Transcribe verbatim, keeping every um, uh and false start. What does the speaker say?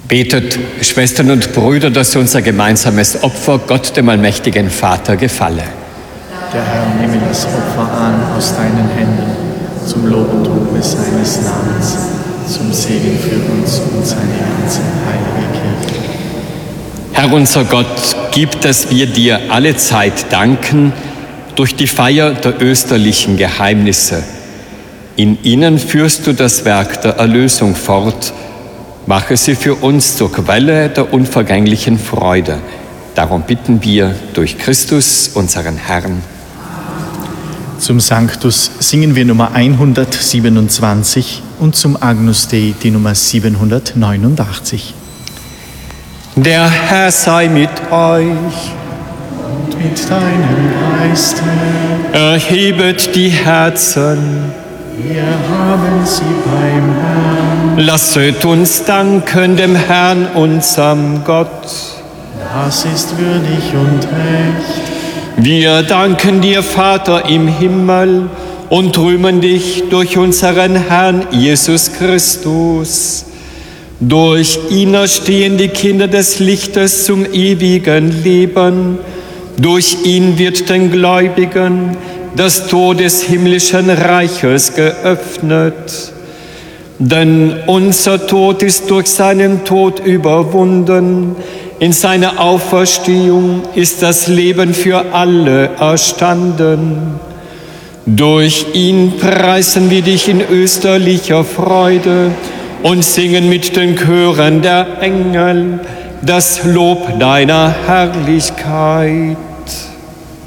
Betet, Schwestern und Brüder, dass unser gemeinsames Opfer Gott, dem allmächtigen Vater, gefalle. Der Herr nehme das Opfer an aus deinen Händen, zum Lob und Ruhme seines Namens, zum Segen für uns und seine ganze heilige Kirche. Herr unser Gott, gib, dass wir dir alle Zeit danken durch die Feier der österlichen Geheimnisse. In ihnen führst du das Werk der Erlösung fort. Mache sie für uns zur Quelle der unvergänglichen Freude. Darum bitten wir durch Christus, unseren Herrn. Zum Sanctus singen wir Nummer hundertsiebenundzwanzig und zum Agnus Dei die Nummer siebenhundertneunundachtzig. Der Herr sei mit euch. Und mit deinem Geiste. Erhebet die Herzen. Wir haben sie beim Herrn. Lasset uns danken dem Herrn, unserem Gott. Das ist würdig und recht. Wir danken dir, Vater im Himmel, und rühmen dich durch unseren Herrn Jesus Christus. Durch ihn erstehen die Kinder des Lichtes zum ewigen Leben. Durch ihn wird den Gläubigen das Tor des himmlischen Reiches geöffnet. Denn unser Tod ist durch seinen Tod überwunden. In seiner Auferstehung ist das Leben für alle erstanden. Durch ihn preisen wir dich in österlicher Freude und singen mit den Chören der Engel das Lob deiner Herrlichkeit.